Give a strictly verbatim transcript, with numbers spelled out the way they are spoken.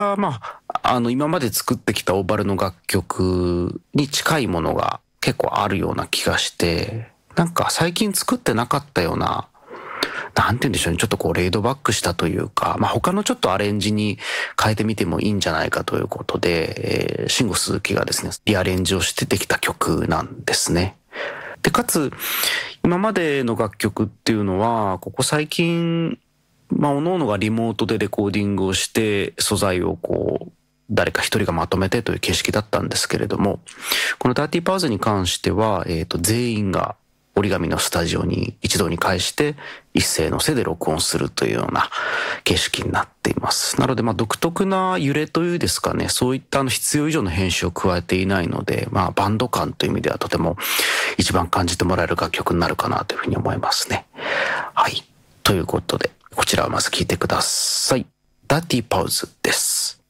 あまあ、あの、今まで作ってきたオーバルの楽曲に近いものが結構あるような気がして、なんか最近作ってなかったような、なんて言うんでしょうね、ちょっとこうレイドバックしたというか、まあ他のちょっとアレンジに変えてみてもいいんじゃないかということで、えー、慎吾鈴木がですね、リアレンジをしてできた曲なんですね。で、かつ、今までの楽曲っていうのは、ここ最近、まあ、各々がリモートでレコーディングをして、素材をこう、誰か一人がまとめてという形式だったんですけれども、このダーティーパウズに関しては、えっと、全員が折り紙のスタジオに一堂に会して一斉のせで録音するというような形式になっています。なので、まあ、独特な揺れというですかね、そういったあの必要以上の編集を加えていないので、まあ、バンド感という意味ではとても一番感じてもらえる楽曲になるかなというふうに思いますね。はい。ということで、こちらをまず聴いてください。ダーティーパウズです。